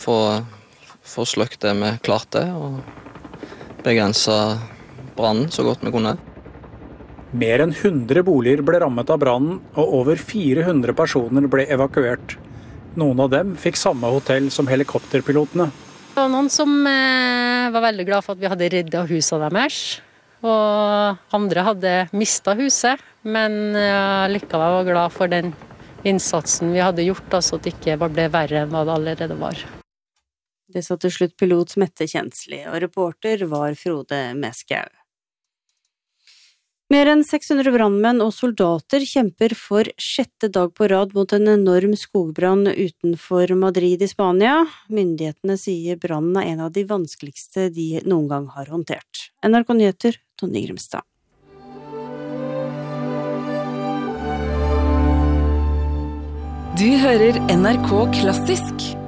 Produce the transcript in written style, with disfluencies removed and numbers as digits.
Få sløkt det vi klarte, og begrense brannen så godt vi kunne. Mer enn 100 boliger ble rammet av brannen, og over 400 personer ble evakuert. Noen av dem fikk samme hotell som helikopterpilotene. Det var noen som var veldig glad for at vi hadde reddet huset deres, og andre hadde mistet huset, men likevel var glad for den innsatsen vi hadde gjort, så det ikke ble verre enn hva det allerede var. Det sa til slutt pilot Mette Kjensli, og reporter var Frode Meskau. Mer enn 600 brannmenn og soldater kjemper for 6. dag på rad mot en enorm skogbrann utenfor Madrid i Spania. Myndighetene sier brannen er en av de vanskeligste de noen gang har håndtert. NRK Nyheter, Tonje Grimstad. Du hører NRK Klassisk.